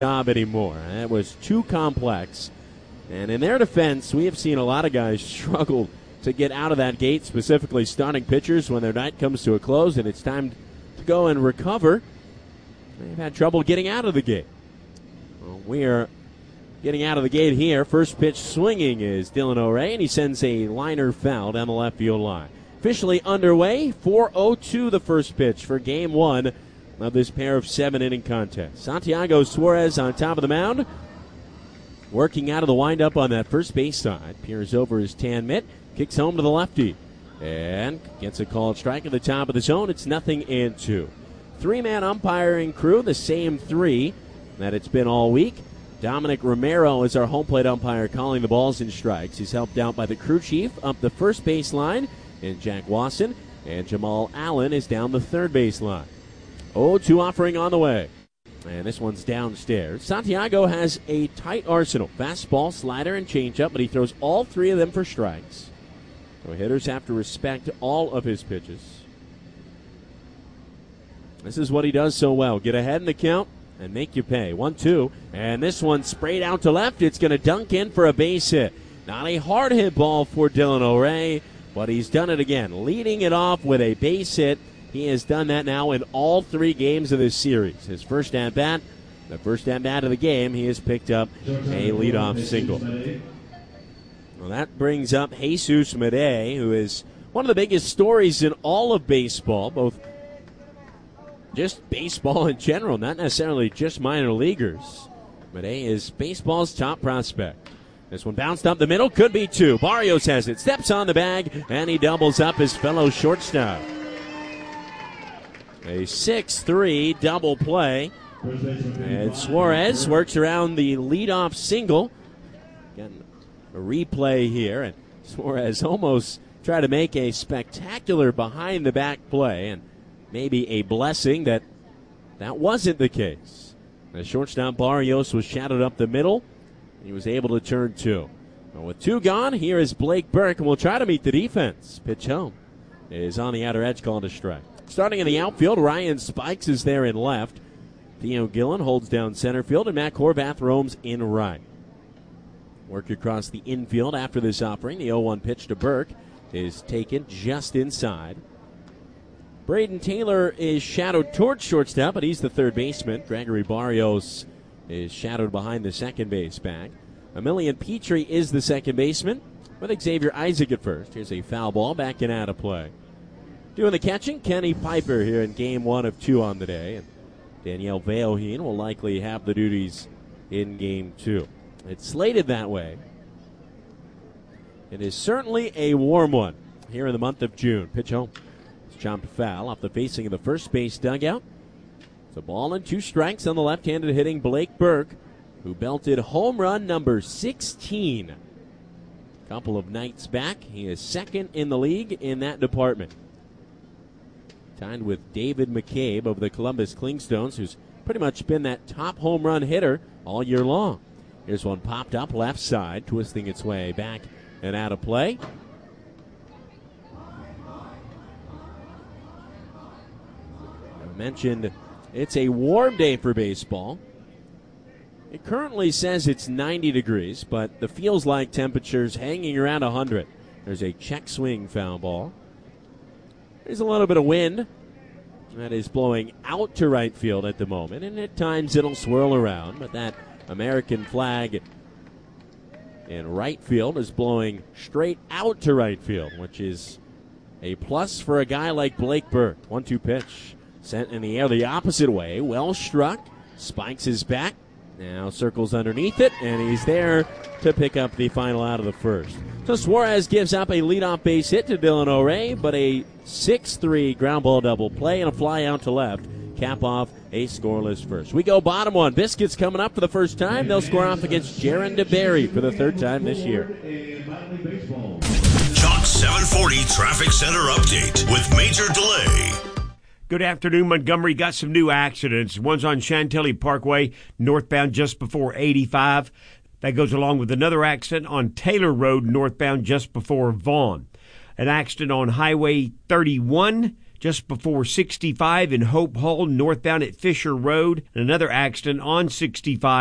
job anymore. That was too complex. And in their defense, we have seen a lot of guys struggle to get out of that gate, specifically starting pitchers when their night comes to a close and it's time to go and recover. They've had trouble getting out of the gate. Well, we are getting out of the gate here. First pitch swinging is Dylan O'Ray, and he sends a liner foul down the left field line. Officially underway, 4:02 the first pitch for game one of this pair of 7-inning contests. Santiago Suarez on top of the mound, working out of the windup on that first base side. Peers over his tan mitt, kicks home to the lefty, and gets a called strike at the top of the zone. It's 0-2. Three-man umpiring crew, the same three that it's been all week. Dominic Romero is our home plate umpire calling the balls and strikes. He's helped out by the crew chief up the first base line, and Jack Wasson, and Jamal Allen is down the third base line. 0-2 offering on the way. And this one's downstairs. Santiago has a tight arsenal. Fastball, slider, and changeup, but he throws all three of them for strikes. So hitters have to respect all of his pitches. This is what he does so well. Get ahead in the count and make you pay. 1-2. And this one sprayed out to left. It's going to dunk in for a base hit. Not a hard hit ball for Dylan O'Ray, but he's done it again. Leading it off with a base hit. He has done that now in all three games of this series. His first at-bat, the first at-bat of the game, he has picked up a leadoff single. Well, that brings up Jesus Medey, who is one of the biggest stories in all of baseball, both just baseball in general, not necessarily just minor leaguers. Medey is baseball's top prospect. This one bounced up the middle, could be two. Barrios has it, steps on the bag, and he doubles up his fellow shortstop. A 6-3 double play. And Suarez works around the leadoff single. Again, a replay here, and Suarez almost tried to make a spectacular behind-the-back play, and maybe a blessing that wasn't the case. The shortstop Barrios was shadowed up the middle. He was able to turn two. Well, with two gone, here is Blake Burke, and we'll try to meet the defense. Pitch home is on the outer edge, called a strike. Starting in the outfield, Ryan Spikes is there in left. Theo Gillen holds down center field, and Matt Horvath roams in right. Work across the infield after this offering. The 0-1 pitch to Burke is taken just inside. Braden Taylor is shadowed towards shortstop, but he's the third baseman. Gregory Barrios is shadowed behind the second base bag. Emilian Petrie is the second baseman, with Xavier Isaac at first. Here's a foul ball back and out of play. Doing the catching, Kenny Piper here in game one of two on the day. And Danielle Veoheen will likely have the duties in game two. It's slated that way. It is certainly a warm one here in the month of June. Pitch home. It's chopped foul off the facing of the first base dugout. It's a ball and two strikes on the left-handed hitting Blake Burke, who belted home run number 16. A couple of nights back, he is second in the league in that department. Tied with David McCabe of the Columbus Clingstones, who's pretty much been that top home run hitter all year long. Here's one popped up left side, twisting its way back and out of play. I mentioned it's a warm day for baseball. It currently says it's 90 degrees, but the feels-like temperature's hanging around 100. There's a check swing foul ball. There's a little bit of wind that is blowing out to right field at the moment, and at times it'll swirl around, but that American flag in right field is blowing straight out to right field, which is a plus for a guy like Blake Burke. 1-2 pitch sent in the air the opposite way. Well struck. Spikes his back. Now circles underneath it, and he's there to pick up the final out of the first. So Suarez gives up a leadoff base hit to Dylan O'Ray, but a 6-3 ground ball double play and a fly out to left cap off a scoreless first. We go bottom one. Biscuits coming up for the first time. They'll score off against Jaron DeBerry for the third time this year. Chalk 740 Traffic Center update with Major Delay. Good afternoon, Montgomery. Got some new accidents. One's on Chantilly Parkway, northbound just before 85. That goes along with another accident on Taylor Road, northbound just before Vaughn. An accident on Highway 31 just before 65 in Hope Hall, northbound at Fisher Road. And another accident on 65